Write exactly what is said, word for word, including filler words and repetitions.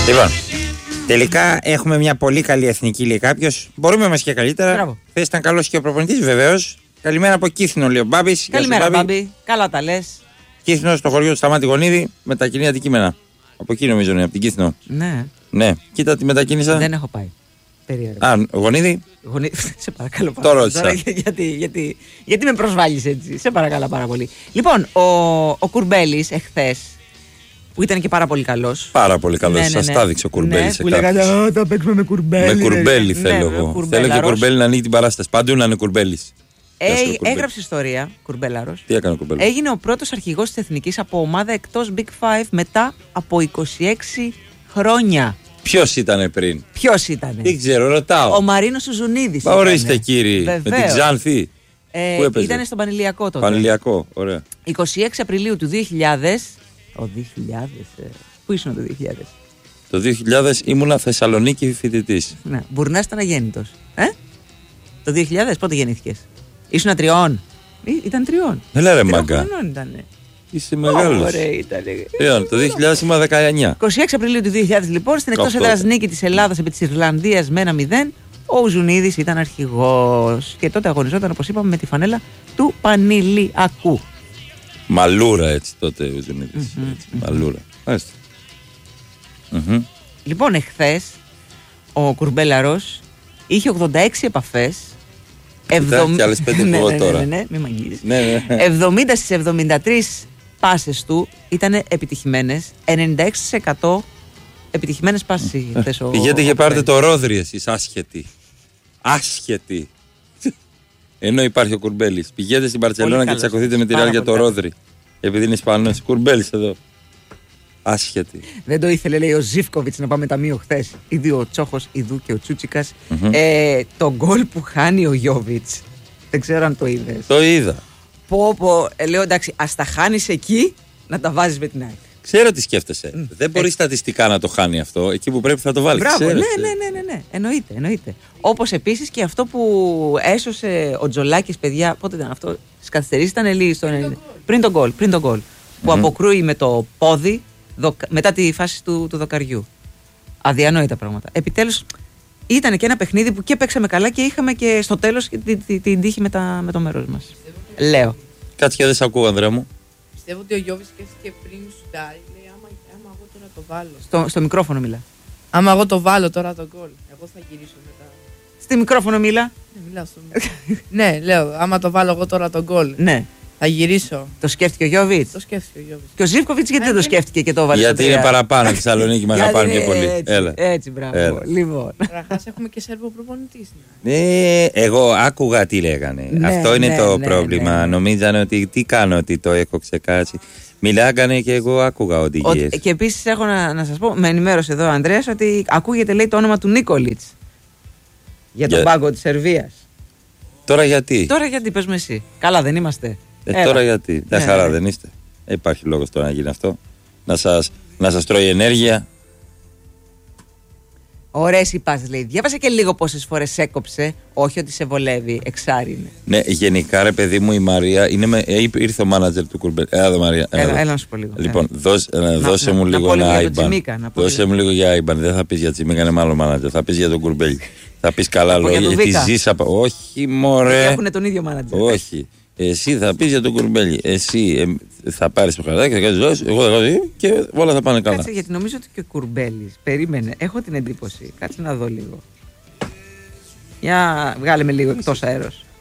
Λοιπόν, τελικά έχουμε μια πολύ καλή εθνική, λέει κάποιος. Μπορούμε μας και καλύτερα. Χθες ήταν καλός και ο προπονητής, βεβαίως. Καλημέρα από Κύθινο, λέει ο Μπάμπης. Καλημέρα, Μπάμπη. Καλά τα λες. Κύθινο στο χωριό του Σταμάτη Γονίδη, με τα κοινή αντικείμενα. Από εκεί νομίζω είναι, από την Κύθινο. Ναι. Ναι, κοίτα τι μετακίνησα. Δεν έχω πάει. Περίεργα. Α, Γονίδη. Γονί... Σε παρακαλώ πάρα Το πολύ. ρώτησα. γιατί, γιατί, γιατί με προσβάλλεις έτσι. Σε παρακαλώ πάρα πολύ. Λοιπόν, ο, ο Κουρμπέλης εχθές, που ήταν και πάρα πολύ καλός. Πάρα πολύ καλός. Ναι, ναι, Σας ναι. τα έδειξε ο Κουρμπέλης. Ναι, σε που κάποιους. λέγανε, θα παίξουμε με Κουρμπέλη. Με Κουρμπέλη Ναι, θέλω ναι, εγώ. Κουρμπέλαρος. Θέλω και ο Κουρμπέλη να ανοίγει την παράσταση. Πάντου να είναι Κουρμπέλης. Ε, έγραψε ιστορία, Κουρμπέλαρος. Τι έκανε ο Κουρμπέλης? Έγινε ο πρώτος αρχηγός της Εθνικής από ομάδα εκτός Big Five μετά από είκοσι έξι χρόνια. Ποιος ήτανε πριν? Ποιος ήτανε? Δεν ξέρω, ρωτάω. Ο Μαρίνος Σουζουνίδης. Μα ορίστε κύριε. Με την Ξάνθη. Ε, Πού έπαιζε? Ήταν στον Πανηλιακό τότε. Πανηλιακό, ωραία. είκοσι έξι Απριλίου του δύο χιλιάδες. Ο δύο χιλιάδες. Ε, πού ήσουν το δύο χιλιάδες? Το δύο χιλιάδες ήμουνα Θεσσαλονίκη φοιτητής. Ναι, Μπουρνάς ήταν αγέννητος. Ε? Το δύο χιλιάδες πότε γεννήθηκες? Ήσουν τριών. Ή, ήταν τριών. Έλα ρε Τριών μάγκα. χρονών ήτανε. Είσαι μεγάλος. Ωραία ήτανε. Λοιπόν, το δύο χιλιάδες ήμουνα δεκαεννιά. είκοσι έξι Απριλίου του δύο χιλιάδες λοιπόν, στην εκτός Αυτό. έδρας νίκη της Ελλάδας επί της Ιρλανδίας με ένα μηδέν, ο Ζουνίδης ήταν αρχηγός. Και τότε αγωνιζόταν, όπως είπαμε, με τη φανέλα του Πανηλιακού. Μαλούρα έτσι τότε ο Ζουνίδης. Μμμ, Έτσι, Μαλούρα. Μάλιστα. Μμμ. Λοιπόν, εχθές ο Κουρμπέλαρος είχε ογδόντα έξι επαφές. Κοιτά, κι άλλες πέντε ναι, εγώ ναι, τώρα. ναι, ναι, μην μ' αγγίζεις. Ναι, ναι. εβδομήντα στις εβδομήντα τρεις πάσες του ήταν επιτυχημένες. ενενήντα έξι τοις εκατό επιτυχημένες πάσες είχε χθες ο Πηγαίνετε και ο πάρετε Κουρμπέλης. το ρόδρι εσείς, άσχετοι. Άσχετοι. Ενώ υπάρχει ο Κουρμπέλης. Πηγαίνετε στην Μπαρτσελώνα και καλός. τσακωθείτε με τη Πάρα Ρεάλ για πολύ το καλός. ρόδρι. Επειδή είναι Ισπανός. Κουρμπέλης εδώ. Άσχετοι. Δεν το ήθελε, λέει, ο Ζίβκοβιτς να πάμε ταμείο χθες. Ήδη ο Τσόχος, Ιδού και ο Τσούτσικας. Ε, το γκολ που χάνει ο Γιώβιτς. Δεν ξέρω αν το είδες. Το είδα. Πω, πω, ε, λέω εντάξει, ας τα χάνεις εκεί να τα βάζεις με την ΑΕΚ. Ξέρω τι σκέφτεσαι. Δεν μπορεί στατιστικά να το χάνει αυτό. Εκεί που πρέπει θα το βάλει. Μπράβο, Ξέρω, ναι, ξέρω. ναι, ναι, ναι, ναι. Εννοείται, εννοείται. Όπως επίσης και αυτό που έσωσε ο Τζολάκης, παιδιά, πότε ήταν αυτό, στις καθυστερήσεις ήταν λίγο στο ενενήντα. Πριν τον γκολ, πριν τον γκολ. Που αποκρούει με το πόδι δοκα- μετά τη φάση του, του δοκαριού. Αδιανόητα πράγματα. Επιτέλους ήταν και ένα παιχνίδι που και παίξαμε καλά και είχαμε και στο τέλος και την, την, την τύχη με, τα, με το μέρος μας. Λέω. Κάτσε και δεν σε ακούω, Ανδρέα μου. Πιστεύω ότι ο Γιώβης σκέφτηκε πριν σουτάρει. Λέει άμα, άμα εγώ τώρα το βάλω. Στο, στο μικρόφωνο μιλά. Άμα εγώ το βάλω τώρα το γκολ. Εγώ θα γυρίσω μετά. Στη μικρόφωνο μιλά. Ναι, μιλάω στο Ναι, λέω, άμα το βάλω εγώ τώρα το γκολ. Ναι. Θα γυρίσω. Το σκέφτηκε ο Γιώβιτς. Το σκέφτηκε ο Γιώβης. Και ο Ζίβκοβιτς γιατί δεν το σκέφτηκε και το έβαλε στο Γιατί είναι τρία? παραπάνω στη Θεσσαλονίκη, μα Γιατί αγαπάνε είναι πιο πολύ. Έτσι, Έλα. έτσι, μπράβο. Έλα. Λοιπόν. Καταρχάς έχουμε και Σέρβο προπονητή. Ναι, εγώ άκουγα τι λέγανε. Ναι, Αυτό είναι ναι, το ναι, πρόβλημα. ναι, ναι. Νομίζανε ότι τι κάνω, ότι το έχω ξεκάσει. Μιλάγανε και εγώ άκουγα οδηγίες. Ότι- Και επίσης έχω να, να σας πω, με ενημέρωσε εδώ ο Ανδρέας ότι ακούγεται, λέει, το όνομα του Νίκολιτς για τον Για- πάγκο της Σερβίας. Τώρα γιατί. Τώρα γιατί, πες με εσύ. Καλά δεν είμαστε. Ε, Έλα. τώρα γιατί. Μια Ναι, χαρά ναι. δεν είστε. Ε, Υπάρχει λόγος τώρα να γίνει αυτό. Να σας, να σας τρώει ενέργεια. Ωραίες οι πάσες, λέει. Διάβασα και λίγο πόσες φορές έκοψε. Όχι ότι σε βολεύει, εξάρι είναι. Ναι, γενικά ρε παιδί μου η Μαρία είναι με, ε, ήρθε ο μάνατζερ του Κουρμπέλ. Έλα εδώ, Μαρία. Έλα, εδώ. έλα να σου πω λίγο. Λοιπόν, δώσ- ε, Να- δώσε να- μου να λίγο πω λίγο ένα για το άιμπαν. Τσιμίκα, να πω Δώσε λίγο. μου λίγο για άιμπαν. Δεν θα πει για Τσιμίκα, είναι μάλλον μάνατζερ. Θα πει για τον Κουρμπέλ. Θα πει καλά πω για λόγια. τον Γιατί Βίκα. ζεις από. Όχι, μωρέ. Έχουν τον ίδιο μάνατζερ. Όχι. Εσύ θα πει για τον Κουρμπέλη. Εσύ ε, θα πάρει το χαράκι, θα κάνει δόση, εγώ θα κάνω και όλα θα πάνε καλά. Κάτσε, γιατί νομίζω ότι και ο Κουρμπέλης. Περίμενε, έχω την εντύπωση. Κάτσε να δω λίγο. Για βγάλε με λίγο εκτός αέρος.